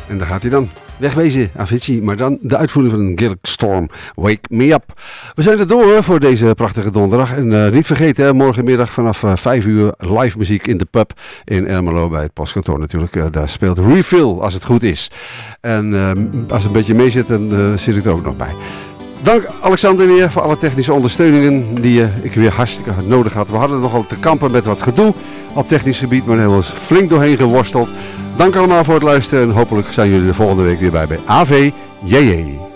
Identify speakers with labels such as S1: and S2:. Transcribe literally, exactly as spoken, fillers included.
S1: En daar gaat hij dan. Wegwezen, Avicii, maar dan de uitvoering van Gaelic Storm, Wake Me Up. We zijn er door voor deze prachtige donderdag. En uh, niet vergeten, hè, morgenmiddag vanaf uh, vijf uur live muziek in de pub in Ermelo bij het postkantoor natuurlijk. Uh, daar speelt Refill als het goed is. En uh, als het een beetje mee zit, dan uh, zit ik er ook nog bij. Dank Alexander weer voor alle technische ondersteuningen die uh, ik weer hartstikke nodig had. We hadden nogal te kampen met wat gedoe op technisch gebied, maar daar hebben we ons flink doorheen geworsteld. Dank allemaal voor het luisteren en hopelijk zijn jullie de volgende week weer bij bij A V J J.